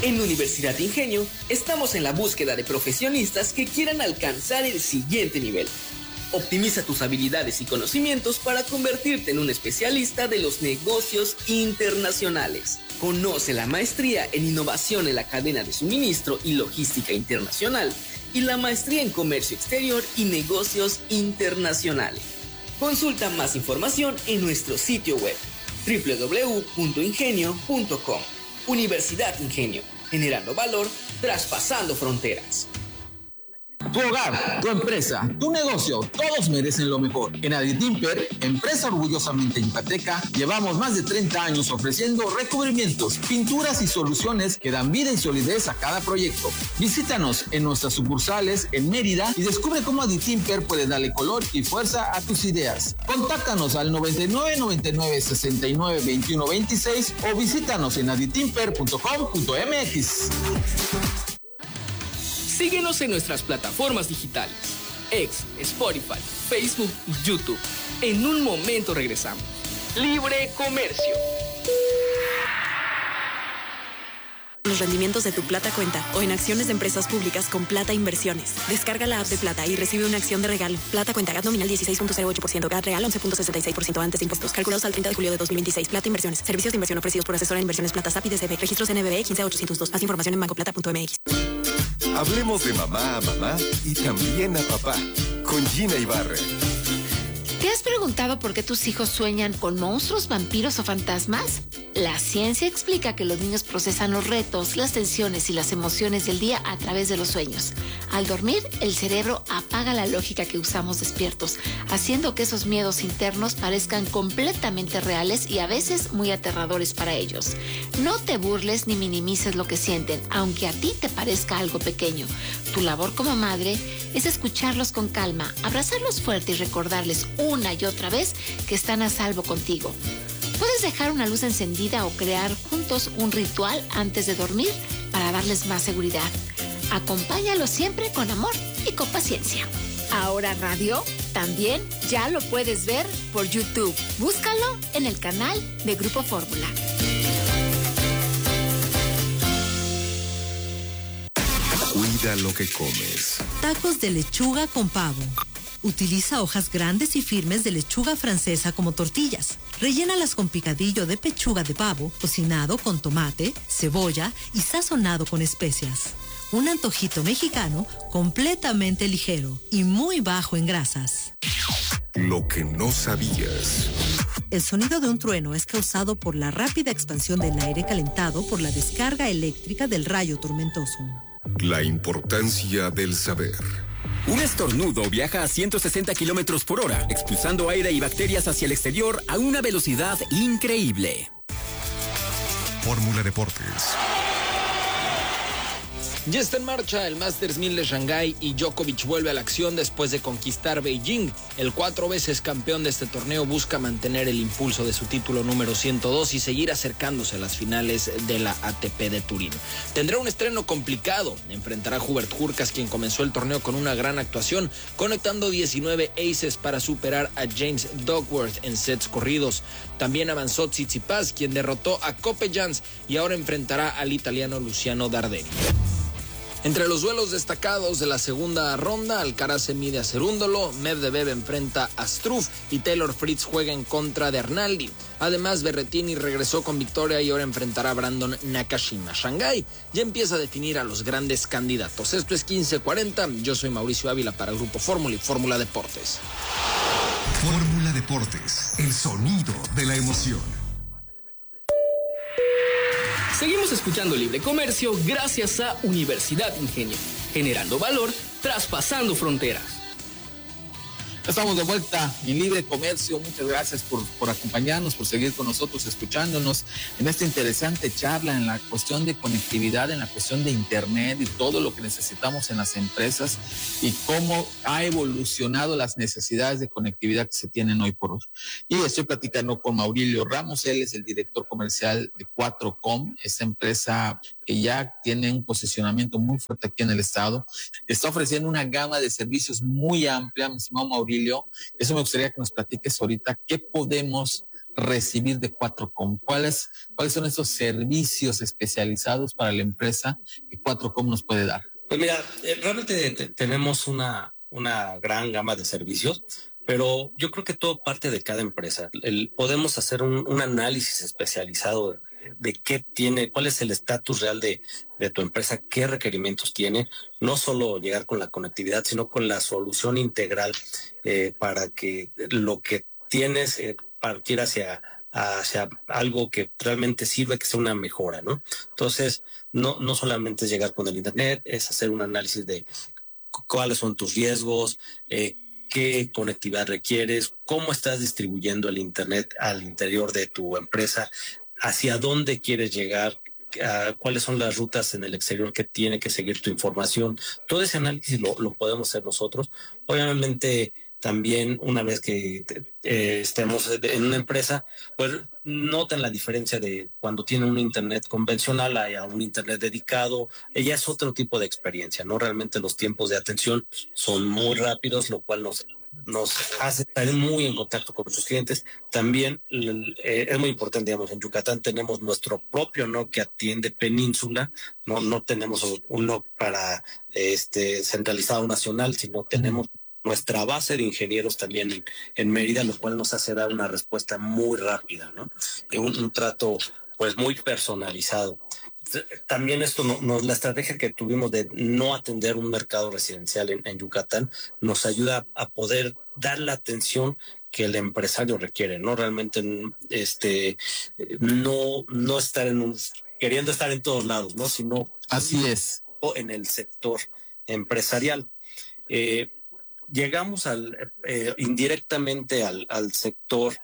En Universidad Ingenio estamos en la búsqueda de profesionistas que quieran alcanzar el siguiente nivel. Optimiza tus habilidades y conocimientos para convertirte en un especialista de los negocios internacionales. Conoce la maestría en innovación en la cadena de suministro y logística internacional y la maestría en comercio exterior y negocios internacionales. Consulta más información en nuestro sitio web www.ingenio.com. Universidad Ingenio, generando valor, traspasando fronteras. Tu hogar, tu empresa, tu negocio, todos merecen lo mejor. En Aditimper, empresa orgullosamente yucateca, llevamos más de 30 años ofreciendo recubrimientos, pinturas y soluciones que dan vida y solidez a cada proyecto. Visítanos en nuestras sucursales en Mérida y descubre cómo Aditimper puede darle color y fuerza a tus ideas. Contáctanos al 99 99 69 21 26 o visítanos en aditimper.com.mx. Síguenos en nuestras plataformas digitales, X, Spotify, Facebook y YouTube. En un momento regresamos. Libre Comercio. Los rendimientos de tu Plata Cuenta o en acciones de empresas públicas con Plata Inversiones. Descarga la app de Plata y recibe una acción de regalo. Plata Cuenta, GAT nominal 16.08%, GAT real 11.66% antes de impuestos. Calculados al 30 de julio de 2026. Plata Inversiones. Servicios de inversión ofrecidos por asesora en inversiones Plata SAP y DCB. Registros NBB 15802. Más información en bancoplata.mx. Hablemos de mamá a mamá y también a papá, con Gina Ibarra. ¿Te has preguntado por qué tus hijos sueñan con monstruos, vampiros o fantasmas? La ciencia explica que los niños procesan los retos, las tensiones y las emociones del día a través de los sueños. Al dormir, el cerebro apaga la lógica que usamos despiertos, haciendo que esos miedos internos parezcan completamente reales y a veces muy aterradores para ellos. No te burles ni minimices lo que sienten, aunque a ti te parezca algo pequeño. Tu labor como madre es escucharlos con calma, abrazarlos fuerte y recordarles una y otra vez que están a salvo contigo. Puedes dejar una luz encendida o crear juntos un ritual antes de dormir para darles más seguridad. Acompáñalos siempre con amor y con paciencia. Ahora Radio también ya lo puedes ver por YouTube. Búscalo en el canal de Grupo Fórmula. Cuida lo que comes. Tacos de lechuga con pavo. Utiliza hojas grandes y firmes de lechuga francesa como tortillas. Rellénalas con picadillo de pechuga de pavo, cocinado con tomate, cebolla y sazonado con especias. Un antojito mexicano completamente ligero y muy bajo en grasas. Lo que no sabías. El sonido de un trueno es causado por la rápida expansión del aire calentado por la descarga eléctrica del rayo tormentoso. La importancia del saber. Un estornudo viaja a 160 kilómetros por hora, expulsando aire y bacterias hacia el exterior a una velocidad increíble. Fórmula Deportes. Ya está en marcha el Masters 1000 de Shanghái y Djokovic vuelve a la acción después de conquistar Beijing. El 4 veces campeón de este torneo busca mantener el impulso de su título número 102 y seguir acercándose a las finales de la ATP de Turín. Tendrá un estreno complicado. Enfrentará a Hubert Hurkacz, quien comenzó el torneo con una gran actuación, conectando 19 aces para superar a James Duckworth en sets corridos. También avanzó Tsitsipas, quien derrotó a Kopejans y ahora enfrentará al italiano Luciano Darderi. Entre los duelos destacados de la segunda ronda, Alcaraz se mide a Cerúndolo, Medvedev enfrenta a Struff y Taylor Fritz juega en contra de Arnaldi. Además, Berrettini regresó con victoria y ahora enfrentará a Brandon Nakashima. Shanghái ya empieza a definir a los grandes candidatos. Esto es 1540, yo soy Mauricio Ávila para el Grupo Fórmula y Fórmula Deportes. Fórmula Deportes, el sonido de la emoción. Seguimos escuchando Libre Comercio gracias a Universidad Ingenio, generando valor, traspasando fronteras. Estamos de vuelta en Libre Comercio. Muchas gracias por acompañarnos, por seguir con nosotros, escuchándonos en esta interesante charla en la cuestión de conectividad, en la cuestión de Internet y todo lo que necesitamos en las empresas y cómo ha evolucionado las necesidades de conectividad que se tienen hoy por hoy. Y estoy platicando con Maurilio Ramos, él es el director comercial de 4Com, esta empresa que ya tiene un posicionamiento muy fuerte aquí en el estado. Está ofreciendo una gama de servicios muy amplia, mi estimado Maurilio. Eso me gustaría que nos platiques ahorita, qué podemos recibir de 4Com? ¿Cuáles son esos servicios especializados para la empresa que 4Com nos puede dar? Pues mira, realmente tenemos una gran gama de servicios, pero yo creo que todo parte de cada empresa. Podemos hacer un análisis especializado de qué tiene, cuál es el estatus real de tu empresa, qué requerimientos tiene, no solo llegar con la conectividad, sino con la solución integral para que lo que tienes partir hacia algo que realmente sirve, que sea una mejora, ¿no? Entonces, no solamente es llegar con el Internet, es hacer un análisis de cuáles son tus riesgos, qué conectividad requieres, cómo estás distribuyendo el Internet al interior de tu empresa, hacia dónde quieres llegar, cuáles son las rutas en el exterior que tiene que seguir tu información. Todo ese análisis lo podemos hacer nosotros. Obviamente, también una vez que estemos en una empresa, pues notan la diferencia de cuando tienen un Internet convencional a un Internet dedicado. Ya es otro tipo de experiencia, ¿no? Realmente los tiempos de atención son muy rápidos, lo cual nos hace estar muy en contacto con nuestros clientes. También es muy importante, digamos, en Yucatán tenemos nuestro propio NOC que atiende Península, no tenemos un NOC para centralizado nacional, sino tenemos nuestra base de ingenieros también en Mérida, lo cual nos hace dar una respuesta muy rápida, ¿no? Un trato pues muy personalizado. También la estrategia que tuvimos de no atender un mercado residencial en Yucatán nos ayuda a poder dar la atención que el empresario requiere, ¿no? Realmente no estar queriendo estar en todos lados, ¿no? Sino así es, en el sector empresarial. Llegamos indirectamente al sector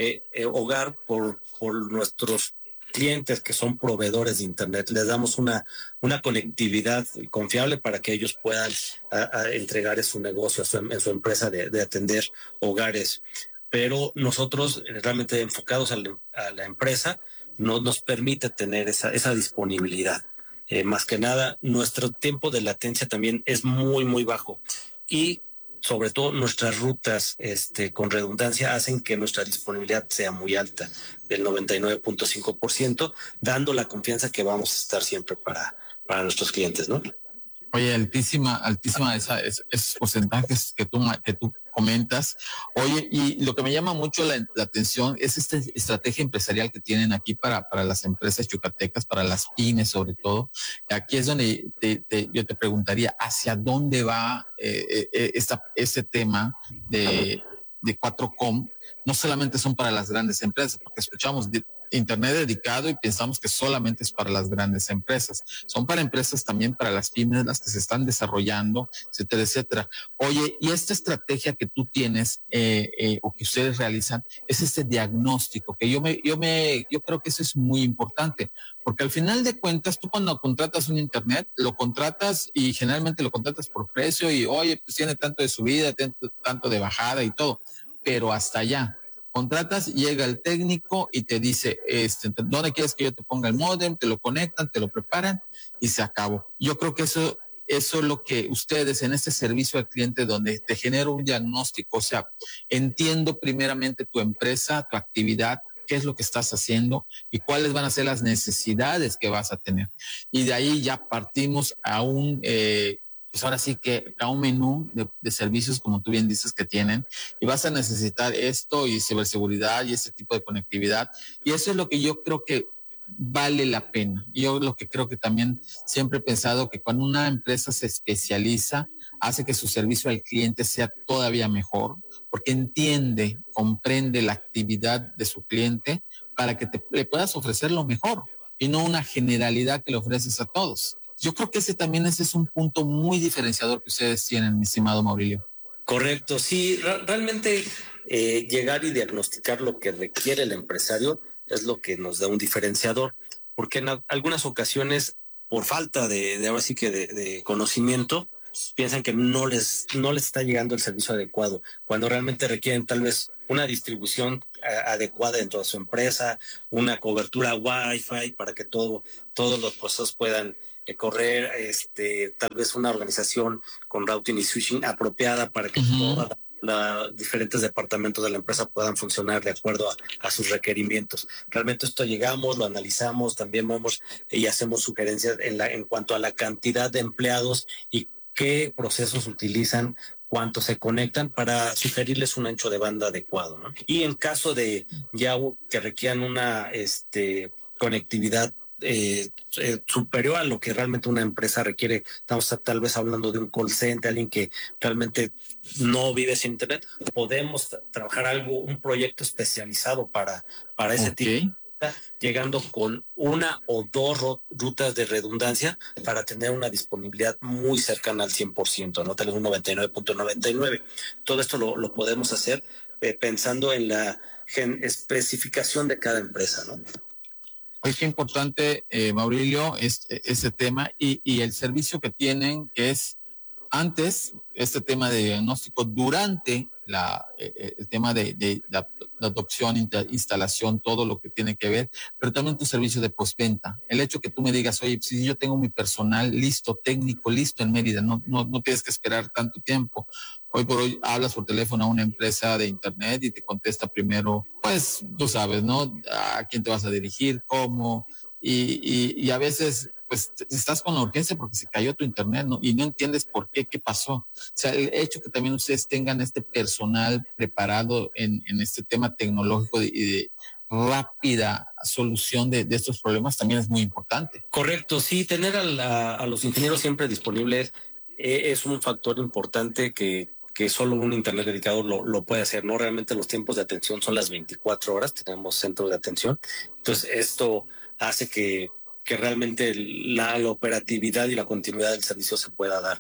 hogar por nuestros clientes que son proveedores de Internet. Les damos una conectividad confiable para que ellos puedan entregar en su negocio, en su empresa de atender hogares. Pero nosotros, realmente enfocados a la empresa, nos permite tener esa disponibilidad. Más que nada, nuestro tiempo de latencia también es muy, muy bajo. Y sobre todo nuestras rutas con redundancia hacen que nuestra disponibilidad sea muy alta, del 99.5%, dando la confianza que vamos a estar siempre para nuestros clientes, ¿no? Oye, altísima esos porcentajes que tú comentas. Oye, y lo que me llama mucho la atención es esta estrategia empresarial que tienen aquí para las empresas yucatecas, para las pymes sobre todo. Aquí es donde yo te preguntaría, ¿hacia dónde va este tema de 4Com? No solamente son para las grandes empresas, porque escuchamos Internet dedicado y pensamos que solamente es para las grandes empresas. Son para empresas también, para las pymes, las que se están desarrollando, etcétera, etcétera. Oye, y esta estrategia que tú tienes o que ustedes realizan es este diagnóstico, que yo creo que eso es muy importante, porque al final de cuentas, tú cuando contratas un Internet, lo contratas y generalmente lo contratas por precio y, oye, pues tiene tanto de subida, tanto de bajada y todo, pero hasta allá. Contratas, llega el técnico y te dice, ¿dónde quieres que yo te ponga el módem? Te lo conectan, te lo preparan y se acabó. Yo creo que eso es lo que ustedes en este servicio al cliente, donde te genera un diagnóstico, o sea, entiendo primeramente tu empresa, tu actividad, qué es lo que estás haciendo y cuáles van a ser las necesidades que vas a tener. Y de ahí ya partimos a pues ahora sí que a un menú de servicios, como tú bien dices, que tienen, y vas a necesitar esto y ciberseguridad y ese tipo de conectividad. Y eso es lo que yo creo que vale la pena. Yo lo que creo que también siempre he pensado que cuando una empresa se especializa, hace que su servicio al cliente sea todavía mejor, porque comprende la actividad de su cliente para que le puedas ofrecer lo mejor y no una generalidad que le ofreces a todos. Yo creo que ese es un punto muy diferenciador que ustedes tienen, mi estimado Maurilio. Correcto, sí, realmente llegar y diagnosticar lo que requiere el empresario es lo que nos da un diferenciador, porque en algunas ocasiones, por falta de conocimiento, piensan que no les está llegando el servicio adecuado, cuando realmente requieren tal vez una distribución adecuada dentro de su empresa, una cobertura Wi-Fi para que todos los procesos puedan correr, tal vez una organización con routing y switching apropiada para que toda diferentes departamentos de la empresa puedan funcionar de acuerdo a sus requerimientos. Realmente esto llegamos, lo analizamos, también vamos y hacemos sugerencias en cuanto a la cantidad de empleados y qué procesos utilizan, cuánto se conectan para sugerirles un ancho de banda adecuado, ¿no? Y en caso de ya que requieran una conectividad superior a lo que realmente una empresa requiere, estamos tal vez hablando de un call center, alguien que realmente no vive sin internet, podemos trabajar un proyecto especializado para ese tipo, llegando con una o dos rutas de redundancia para tener una disponibilidad muy cercana al 100%, no tal vez un 99.99. Todo esto lo podemos hacer pensando en la especificación de cada empresa, ¿no? Es importante, Maurilio, este tema y el servicio que tienen, que es antes, este tema de diagnóstico, durante el tema de la adopción, instalación, todo lo que tiene que ver, pero también tu servicio de postventa. El hecho que tú me digas, oye, si yo tengo mi personal listo, técnico, listo en Mérida, no tienes que esperar tanto tiempo. Hoy por hoy hablas por teléfono a una empresa de internet y te contesta primero, pues tú sabes, ¿no? A quién te vas a dirigir, cómo, y a veces pues estás con la urgencia porque se cayó tu internet, ¿no? Y no entiendes por qué pasó. O sea, el hecho que también ustedes tengan este personal preparado en este tema tecnológico y de rápida solución de estos problemas también es muy importante. Correcto, sí, tener a los ingenieros siempre disponibles es un factor importante que solo un internet dedicado lo puede hacer, ¿no? Realmente los tiempos de atención son las 24 horas, tenemos centros de atención. Entonces, esto hace que realmente la operatividad y la continuidad del servicio se pueda dar.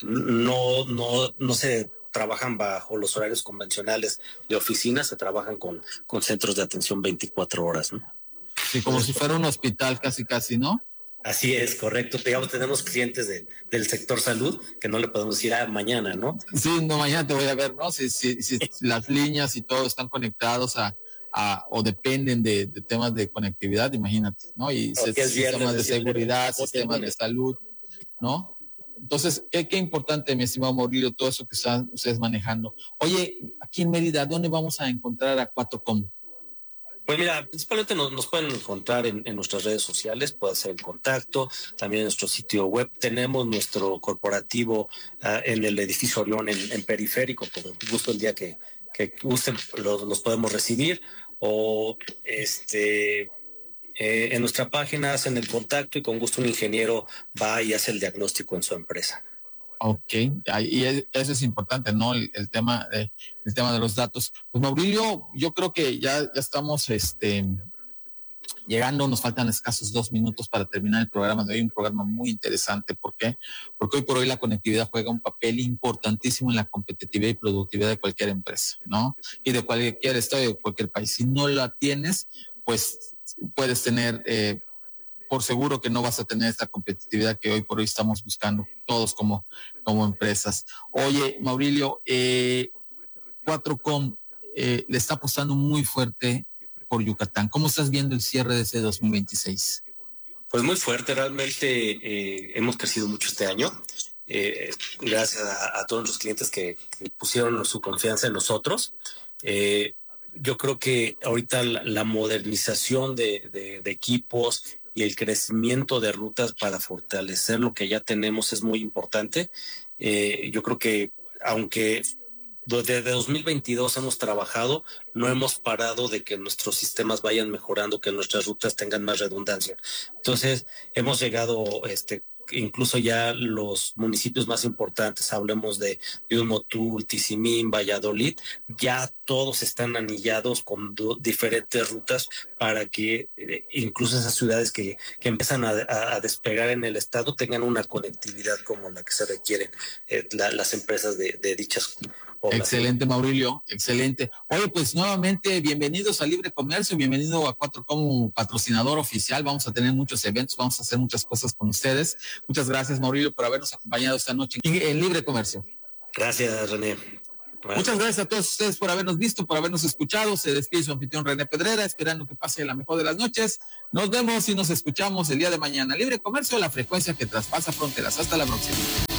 No se trabajan bajo los horarios convencionales de oficina, se trabajan con centros de atención 24 horas, ¿no? Sí, como si fuera un hospital casi, ¿no? Así es, correcto. Digamos, tenemos clientes del sector salud que no le podemos decir mañana, ¿no? Sí, no, mañana te voy a ver, ¿no? Si las líneas y todo están conectados o dependen de temas de conectividad, imagínate, ¿no? Y sistemas de seguridad, sistemas de salud, ¿no? Entonces, qué importante, mi estimado Maurilio, todo eso que están ustedes manejando. Oye, aquí en Mérida, ¿dónde vamos a encontrar a 4Com? Pues mira, principalmente nos pueden encontrar en nuestras redes sociales, puede ser el contacto, también en nuestro sitio web. Tenemos nuestro corporativo en el edificio Orión, en Periférico, por gusto el día que gusten los podemos recibir, o en nuestra página hacen el contacto y con gusto un ingeniero va y hace el diagnóstico en su empresa. Ok, y eso es importante, ¿no? El tema de los datos. Pues Maurilio, yo creo que ya estamos llegando, nos faltan escasos 2 minutos para terminar el programa de hoy, un programa muy interesante. ¿Por qué? Porque hoy por hoy la conectividad juega un papel importantísimo en la competitividad y productividad de cualquier empresa, ¿no? Y de cualquier estado, de cualquier país. Si no la tienes, pues puedes tener por seguro que no vas a tener esta competitividad que hoy por hoy estamos buscando todos como empresas. Oye, Maurilio, 4Com le está apostando muy fuerte por Yucatán. ¿Cómo estás viendo el cierre de ese 2026? Pues muy fuerte, realmente hemos crecido mucho este año. Gracias a todos los clientes que pusieron su confianza en nosotros. Yo creo que ahorita la modernización de equipos y el crecimiento de rutas para fortalecer lo que ya tenemos es muy importante. Yo creo que aunque desde 2022 hemos trabajado, no hemos parado de que nuestros sistemas vayan mejorando, que nuestras rutas tengan más redundancia. Entonces, hemos llegado incluso ya los municipios más importantes, hablemos de Motul, Tizimín, Valladolid, ya todos están anillados con diferentes rutas para que incluso esas ciudades que empiezan a despegar en el estado tengan una conectividad como la que se requieren las empresas de dichas poblaciones. Excelente, Maurilio, excelente. Oye, pues nuevamente bienvenidos a Libre Comercio, bienvenido a 4Com como patrocinador oficial. Vamos a tener muchos eventos, vamos a hacer muchas cosas con ustedes. Muchas gracias, Maurilio, por habernos acompañado esta noche en Libre Comercio. Gracias, René. Bueno. Muchas gracias a todos ustedes por habernos visto, por habernos escuchado. Se despide su anfitrión René Pedrera, esperando que pase la mejor de las noches. Nos vemos y nos escuchamos el día de mañana. Libre Comercio, la frecuencia que traspasa fronteras. Hasta la próxima.